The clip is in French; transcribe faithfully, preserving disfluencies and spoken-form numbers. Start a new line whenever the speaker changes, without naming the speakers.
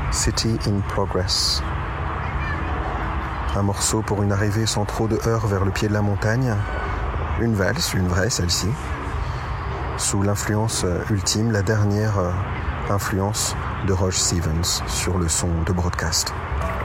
City in Progress. Un morceau pour une arrivée sans trop de heurts vers le pied de la montagne. Une valse, une vraie celle-ci. Sous l'influence ultime, la dernière influence de Roge Stevens sur le son de Broadcast.